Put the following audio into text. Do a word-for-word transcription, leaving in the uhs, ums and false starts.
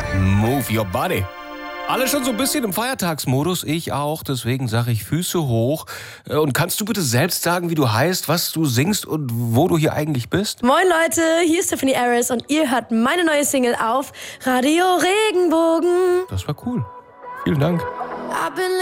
Move your body. Alle schon so ein bisschen im Feiertagsmodus, ich auch, deswegen sage ich Füße hoch. Und kannst du bitte selbst sagen, wie du heißt, was du singst und wo du hier eigentlich bist? Moin Leute, hier ist Stephanie Aris und ihr hört meine neue Single auf Radio Regenbogen. Das war cool. Vielen Dank.